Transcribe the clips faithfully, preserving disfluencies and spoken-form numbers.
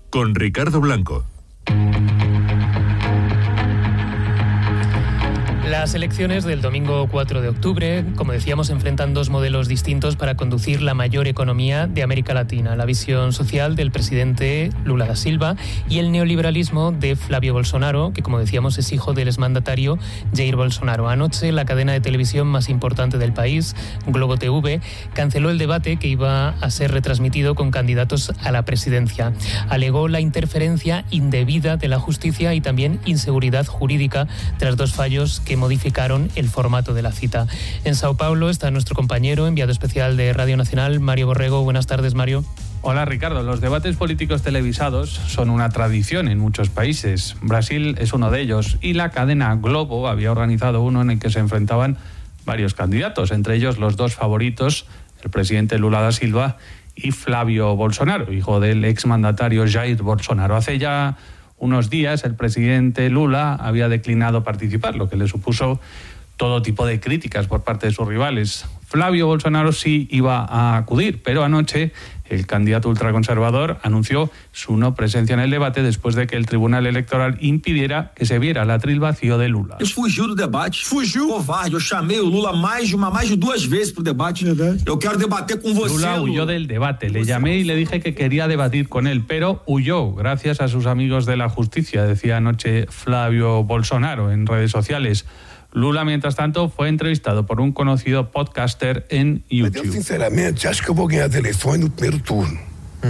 con Ricardo Blanco. Las elecciones del domingo cuatro de octubre, como decíamos, enfrentan dos modelos distintos para conducir la mayor economía de América Latina. La visión social del presidente Lula da Silva y el neoliberalismo de Flavio Bolsonaro, que, como decíamos, es hijo del exmandatario Jair Bolsonaro. Anoche, la cadena de televisión más importante del país, Globo T V, canceló el debate que iba a ser retransmitido con candidatos a la presidencia. Alegó la interferencia indebida de la justicia y también inseguridad jurídica tras dos fallos que modificaron el formato de la cita. En Sao Paulo está nuestro compañero, enviado especial de Radio Nacional, Mario Borrego. Buenas tardes, Mario. Hola, Ricardo. Los debates políticos televisados son una tradición en muchos países. Brasil es uno de ellos y la cadena Globo había organizado uno en el que se enfrentaban varios candidatos, entre ellos los dos favoritos, el presidente Lula da Silva y Flavio Bolsonaro, hijo del exmandatario Jair Bolsonaro. Hace ya unos días el presidente Lula había declinado participar, lo que le supuso todo tipo de críticas por parte de sus rivales. Flavio Bolsonaro sí iba a acudir, pero anoche el candidato ultraconservador anunció su no presencia en el debate después de que el Tribunal Electoral impidiera que se viera el atril vacío de Lula. Fugiu do debate. Fugiu. Covarde. Eu chamei o Lula mais de uma, mais de duas vezes pro debate. Eu quero debater con você. Lula huyó del debate. Le llamé y le dije que quería debatir con él, pero huyó gracias a sus amigos de la justicia, decía anoche Flavio Bolsonaro en redes sociales. Lula, mientras tanto, fue entrevistado por un conocido podcaster en YouTube. Yo, sinceramente, acho que voy a ganar elecciones en el primer turno.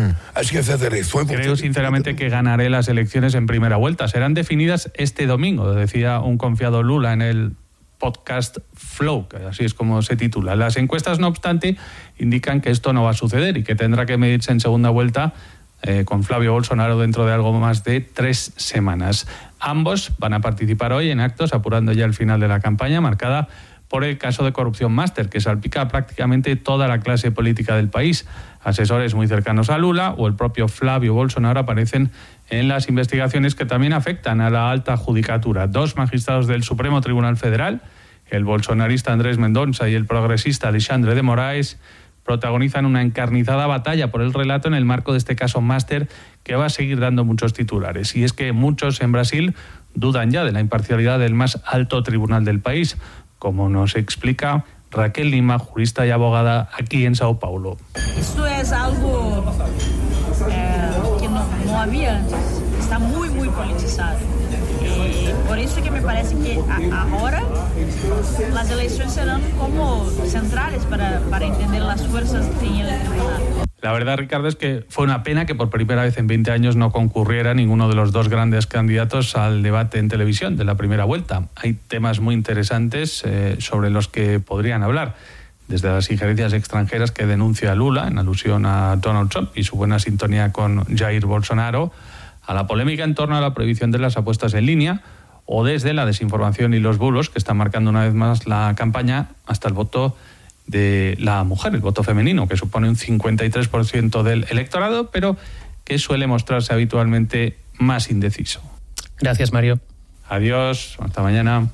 Creo sinceramente que ganaré las elecciones en primera vuelta. Serán definidas este domingo, decía un confiado Lula en el podcast Flow, que así es como se titula. Las encuestas, no obstante, indican que esto no va a suceder y que tendrá que medirse en segunda vuelta eh, con Flavio Bolsonaro dentro de algo más de tres semanas. Ambos van a participar hoy en actos apurando ya el final de la campaña, marcada por el caso de corrupción máster, que salpica a prácticamente toda la clase política del país. Asesores muy cercanos a Lula o el propio Flavio Bolsonaro aparecen en las investigaciones que también afectan a la alta judicatura. Dos magistrados del Supremo Tribunal Federal, el bolsonarista Andrés Mendonça y el progresista Alexandre de Moraes, protagonizan una encarnizada batalla por el relato en el marco de este caso máster que va a seguir dando muchos titulares. Y es que muchos en Brasil dudan ya de la imparcialidad del más alto tribunal del país, como nos explica Raquel Lima, jurista y abogada aquí en Sao Paulo. Esto es algo eh, que no, no había antes. Está muy, muy politizado. Y por eso que me parece que a, ahora las elecciones serán como centrales para, para entender las fuerzas que tiene el tribunal. La verdad, Ricardo, es que fue una pena que por primera vez en veinte años no concurriera ninguno de los dos grandes candidatos al debate en televisión de la primera vuelta. Hay temas muy interesantes eh, sobre los que podrían hablar, desde las injerencias extranjeras que denuncia Lula en alusión a Donald Trump y su buena sintonía con Jair Bolsonaro, a la polémica en torno a la prohibición de las apuestas en línea, o desde la desinformación y los bulos que están marcando una vez más la campaña, hasta el voto de la mujer, el voto femenino, que supone un cincuenta y tres por ciento del electorado, pero que suele mostrarse habitualmente más indeciso. Gracias, Mario. Adiós, hasta mañana.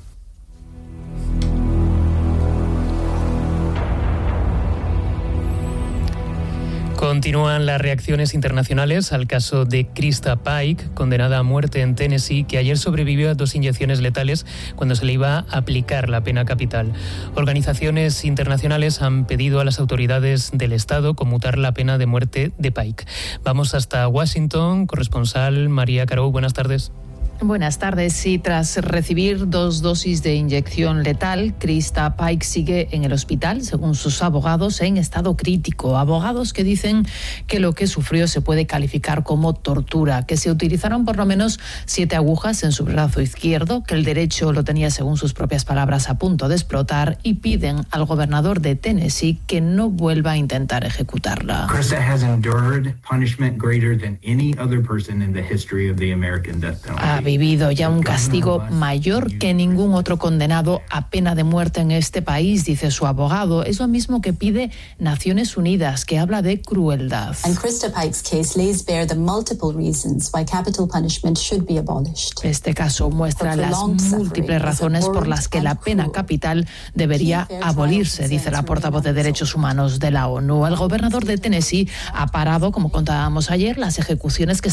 Continúan las reacciones internacionales al caso de Krista Pike, condenada a muerte en Tennessee, que ayer sobrevivió a dos inyecciones letales cuando se le iba a aplicar la pena capital. Organizaciones internacionales han pedido a las autoridades del Estado conmutar la pena de muerte de Pike. Vamos hasta Washington, corresponsal María Carou, buenas tardes. Buenas tardes. Sí, tras recibir dos dosis de inyección letal, Krista Pike sigue en el hospital, según sus abogados, en estado crítico. Abogados que dicen que lo que sufrió se puede calificar como tortura, que se utilizaron por lo menos siete agujas en su brazo izquierdo, que el derecho lo tenía, según sus propias palabras, a punto de explotar, y piden al gobernador de Tennessee que no vuelva a intentar ejecutarla. Krista has endured punishment greater than any other person in the history of the American death penalty. vivido ya un castigo mayor que ningún otro condenado a pena de muerte en este país, dice su abogado. Es lo mismo que pide Naciones Unidas, que habla de crueldad. And Krista Pike's case lays bare the multiple reasons why capital punishment should be abolished. Este caso muestra las múltiples razones por las que la pena capital debería abolirse, dice la portavoz de Derechos Humanos de la ONU. El gobernador de Tennessee ha parado, como contábamos ayer, las ejecuciones que